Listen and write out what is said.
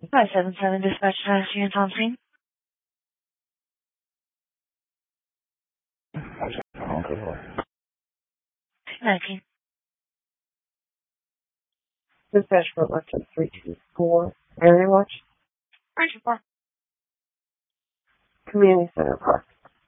577 dispatch units on scene. Okay. 19. Dispatch for Electric 324. Area Watch. Roger, 4. Community Center Park.